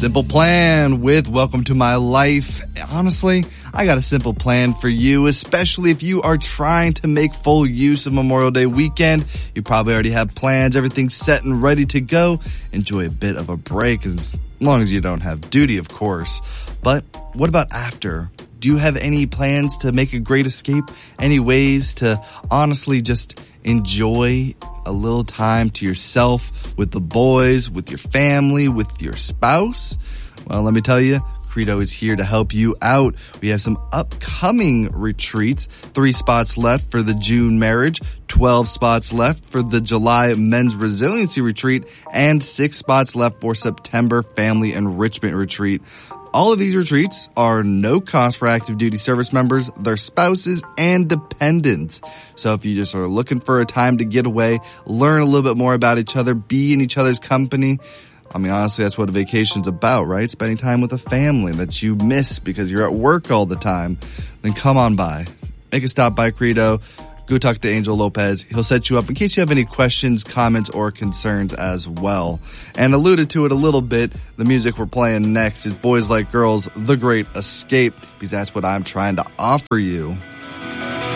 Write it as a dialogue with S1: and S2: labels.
S1: Simple Plan with Welcome to My Life. Honestly, I got a simple plan for you, especially if you are trying to make full use of Memorial Day weekend. You probably already have plans, everything's set and ready to go. Enjoy a bit of a break, as long as you don't have duty, of course. But what about after? Do you have any plans to make a great escape? Any ways to honestly just enjoy a little time to yourself, with the boys, with your family, with your spouse? Well, let me tell you, Credo is here to help you out. We have some upcoming retreats. 3 spots left for the June marriage, 12 spots left for the July men's resiliency retreat, and 6 spots left for September family enrichment retreat. All of these retreats are no cost for active duty service members, their spouses, and dependents. So if you just are looking for a time to get away, learn a little bit more about each other, be in each other's company. I mean, honestly, that's what a vacation's about, right? Spending time with a family that you miss because you're at work all the time. Then come on by. Make a stop by Credo. Go talk to Angel Lopez. He'll set you up in case you have any questions, comments, or concerns as well. And alluded to it a little bit, the music we're playing next is Boys Like Girls, The Great Escape, because that's what I'm trying to offer you.